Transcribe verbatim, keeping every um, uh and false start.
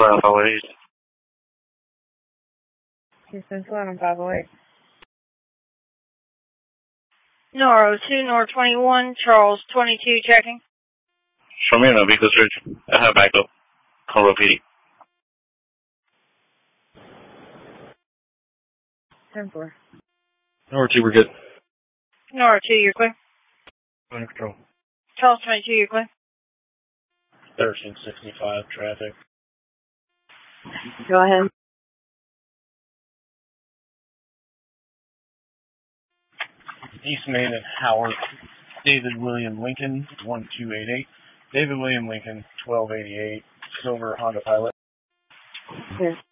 Florida five oh eight. Houston, Florida five oh eight. Nor oh two, Nor twenty-one, Charles twenty-two, checking. Show me no vehicle search. I have backup. Conroe P D. ten four. Nor two, we're good. Nor oh two, you're clear. Under control. Charles twenty-two, you're clear. thirteen sixty-five traffic. Go ahead. East Main and Howard. David William Lincoln, one two eight eight. David William Lincoln, twelve eighty-eight. Silver Honda Pilot. Clear.